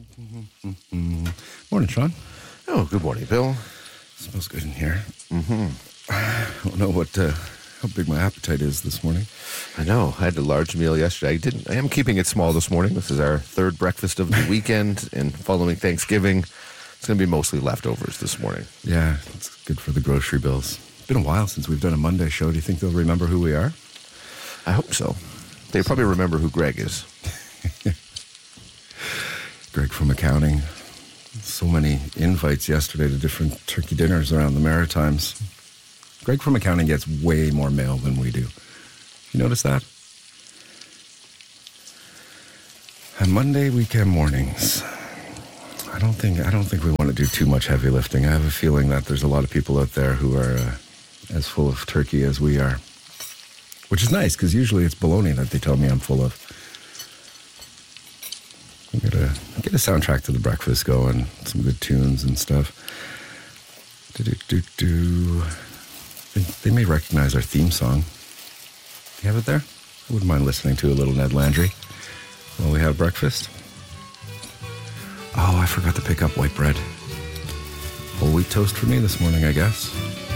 Morning, Sean. Oh, good morning, Bill. Smells good in here. I don't know how big my appetite is this morning. I know. I had a large meal yesterday. I am keeping it small this morning. This is our third breakfast of the weekend, and following Thanksgiving, it's going to be mostly leftovers this morning. Yeah, it's good for the grocery bills. It's been a while since we've done a Monday show. Do you think they'll remember who we are? I hope so. They probably remember who Greg is. Greg from accounting. So many invites yesterday to different turkey dinners around the Maritimes. Greg from accounting gets way more mail than we do. You notice that? On Monday weekend mornings, I don't think we want to do too much heavy lifting. I have a feeling that there's a lot of people out there who are as full of turkey as we are, which is nice because usually it's baloney that they tell me I'm full of. We gotta get a soundtrack to the breakfast going, some good tunes and stuff. They may recognize our theme song. Do you have it there? I wouldn't mind listening to a little Ned Landry while we have breakfast. Oh, I forgot to pick up white bread. Whole wheat toast for me this morning, I guess.